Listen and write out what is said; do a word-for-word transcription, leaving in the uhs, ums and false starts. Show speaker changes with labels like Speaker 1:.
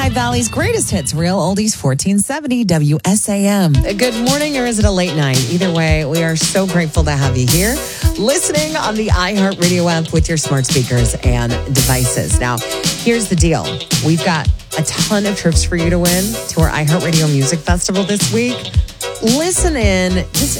Speaker 1: Lehigh Valley's greatest hits, Real Oldies fourteen seventy W S A M. Good morning, or is it a late night? Either way, we are so grateful to have you here, listening on the iHeartRadio app with your smart speakers and devices. Now, here's the deal. We've got a ton of trips for you to win to our iHeartRadio Music Festival this week. Listen in. Just